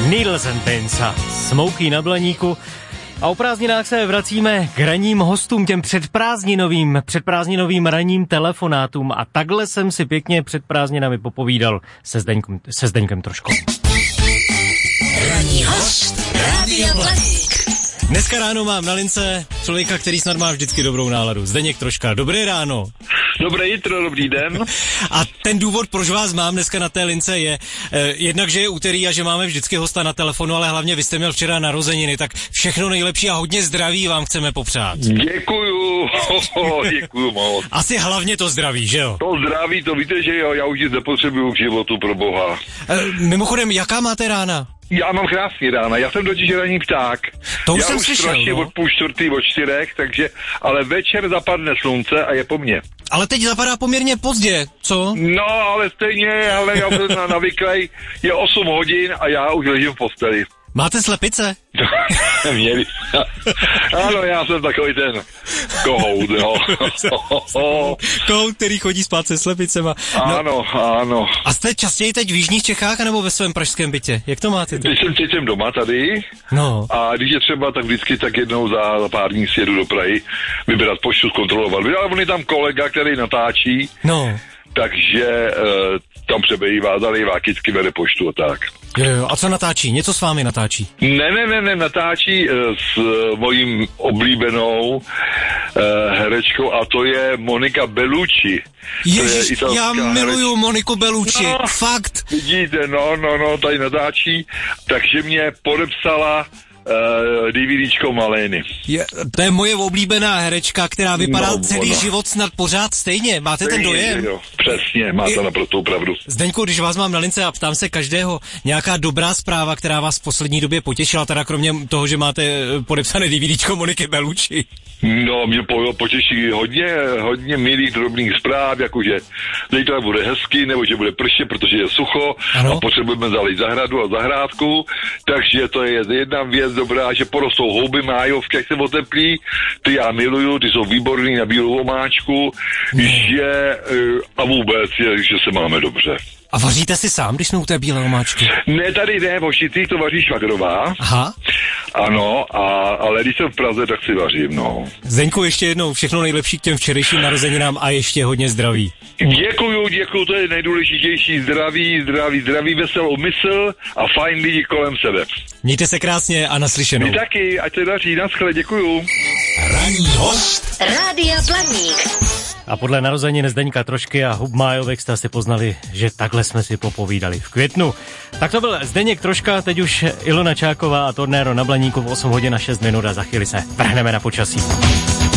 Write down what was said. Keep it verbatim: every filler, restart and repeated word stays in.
Needles and Pins a Smokey na Blaníku. A o prázdninách se vracíme k ranním hostům, těm předprázdninovým, předprázdninovým ranním telefonátům. A takhle jsem si pěkně před prázdninami popovídal se Zdeňkem, se Zdeňkem Troškou. Ranní host Rádia Blaník. Dneska ráno mám na lince člověka, který snad má vždycky dobrou náladu. Zdeněk Troška, dobré ráno. Dobré jitro, dobrý den. A ten důvod, proč vás mám dneska na té lince je eh, jednak, že je úterý a že máme vždycky hosta na telefonu, ale hlavně vy jste měl včera narozeniny, tak všechno nejlepší a hodně zdraví vám chceme popřát. Děkuju, děkuju moc. Asi hlavně to zdraví, že jo? To zdraví, to víte, že jo, já už nic nepotřebuju k životu, pro boha. Eh, mimochodem, jaká máte rána? Já mám krásný rána, já jsem totiž ranní pták. To už já jsem už slyšel, strašně no. od půl čtvrtý, od čtyřech, takže, ale večer zapadne slunce a je po mně. Ale teď zapadá poměrně pozdě, co? No, ale stejně, ale já jsem na navyklej, je osm hodin a já už ležím v posteli. Máte slepice? Měli. Ano, já jsem takový ten kohout, no. Kohout, který chodí spát se slepicema. No. Ano, ano. A jste častěji teď v jižních Čechách, nebo ve svém pražském bytě? Jak to máte teď? Teď jsem, teď jsem doma tady. No. A když je třeba, tak vždycky tak jednou za, za pár dní sjedu do Prahy vybrat poštu, zkontrolovat. Ale on je tam kolega, který natáčí. No. Takže e, tam přebývá, zalejvá, vždycky vede poštu a tak. Jo, jo, a co natáčí? Něco s vámi natáčí? Ne, ne, ne, ne, natáčí e, s e, mojí oblíbenou e, herečkou a to je Monika Bellucci. Ježiš, já miluju herečka. Moniku Bellucci, no, fakt. Vidíte, no, no, no, tady natáčí, takže mě podepsala Uh, DVDčko Malény. Je, to je moje oblíbená herečka, která vypadá no, celý ona. život snad pořád stejně. Máte stejně, ten dojem? Jo, přesně, máte I, naprosto pravdu. Zdeňku, když vás mám na lince a ptám se každého, nějaká dobrá zpráva, která vás v poslední době potěšila, teda kromě toho, že máte podepsané DVDčko Moniky Bellucci. No, mě po, potěší hodně, hodně milých drobných zpráv, jakože zítra bude hezky, nebo že bude pršet, protože je sucho, ano? A potřebujeme zalít zahradu a zahrádku, takže to je jedna věc dobrá, že porostou houby, májovky, jak se oteplí, ty já miluju, ty jsou výborný na bílou omáčku, hmm. že a vůbec je, že se máme dobře. A vaříte si sám, když jsme u té bílé omáčky? Ne, tady ne, vošitých to vaří švagrová. Aha. Ano, a, ale když jsem v Praze, tak si vařím, no. Zdeňku, ještě jednou všechno nejlepší k těm včerejším narozeninám a ještě hodně zdraví. Děkuju, děkuju, to je nejdůležitější, zdraví, zdraví, zdraví, veselou mysl a fajn lidi kolem sebe. Mějte se krásně a naslyšenou. Vy taky, ať se daří, naschle, děkuju. Ranní host Rádia Blaník. A podle narozenin Zdeňka Trošky a hub májovek jste si poznali, že takhle jsme si popovídali v květnu. Tak to byl Zdeněk Troška, teď už Ilona Čáková a Tornéro na Blaníku v osm hodin a šest minut a za chvíli se vrhneme na počasí.